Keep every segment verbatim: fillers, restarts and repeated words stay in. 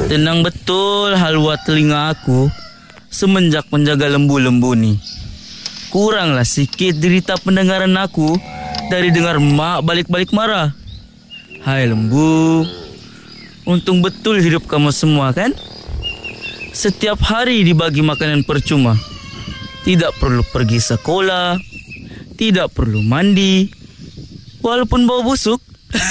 Tenang betul haluan telinga aku semenjak menjaga lembu-lembu ni. Kuranglah sikit derita pendengaran aku dari dengar mak balik-balik marah. Hai lembu, untung betul hidup kamu semua kan? Setiap hari dibagi makanan percuma. Tidak perlu pergi sekolah, tidak perlu mandi, walaupun bau busuk.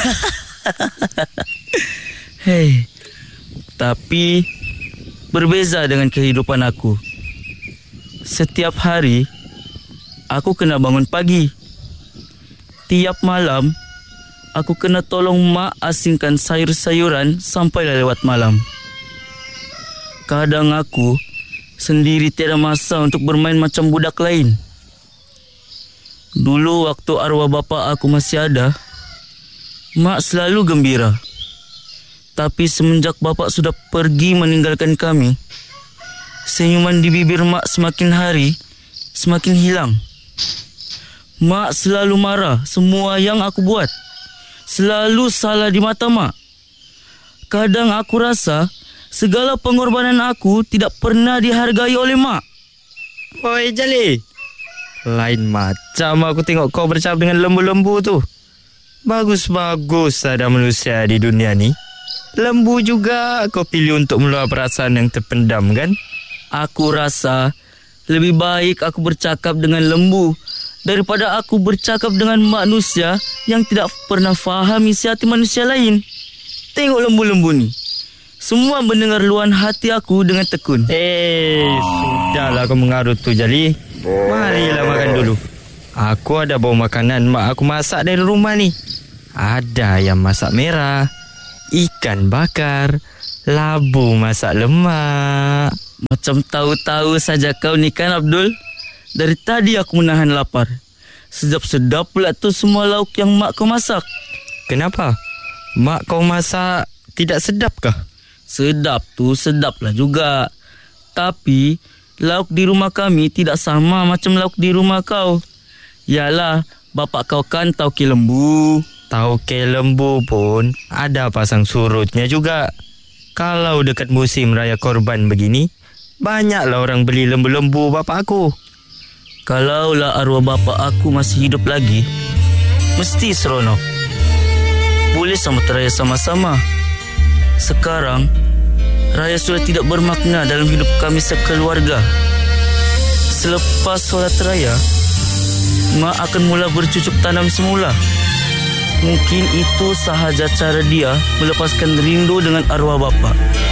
Hei, tapi berbeza dengan kehidupan aku. Setiap hari aku kena bangun pagi. Tiap malam aku kena tolong mak asingkan sayur-sayuran sampai lewat malam. Kadang aku sendiri tiada masa untuk bermain macam budak lain. Dulu waktu arwah bapa aku masih ada, mak selalu gembira. Tapi semenjak bapa sudah pergi meninggalkan kami, senyuman di bibir mak semakin hari semakin hilang. Mak selalu marah semua yang aku buat. Selalu salah di mata mak. Kadang aku rasa segala pengorbanan aku tidak pernah dihargai oleh mak. Oi Jali, lain macam aku tengok kau bercakap dengan lembu-lembu tu. Bagus-bagus ada manusia di dunia ni. Lembu juga kau pilih untuk meluah perasaan yang terpendam kan? Aku rasa lebih baik aku bercakap dengan lembu daripada aku bercakap dengan manusia yang tidak pernah faham isi hati manusia lain. Tengok lembu-lembu ni, semua mendengar luahan hati aku dengan tekun. Eh, sudahlah kau mengarut tu Jali. Marilah makan dulu. Aku ada bawa makanan mak aku masak dari rumah ni. Ada ayam masak merah, ikan bakar, labu masak lemak. Macam tahu-tahu saja kau ni kan Abdul. Dari tadi aku menahan lapar. Sedap-sedap pula tu semua lauk yang mak kau masak. Kenapa? Mak kau masak tidak sedap kah? Sedap tu sedaplah juga. Tapi lauk di rumah kami tidak sama macam lauk di rumah kau. Yalah, bapak kau kan tauke lembu. Tauke lembu pun ada pasang surutnya juga. Kalau dekat musim raya korban begini, banyaklah orang beli lembu-lembu bapak aku. Kalaulah arwah bapak aku masih hidup lagi, mesti seronok. Boleh sambut raya sama-sama. Sekarang raya sudah tidak bermakna dalam hidup kami sekeluarga. Selepas solat raya, mak akan mula bercucuk tanam semula. Mungkin itu sahaja cara dia melepaskan rindu dengan arwah bapa.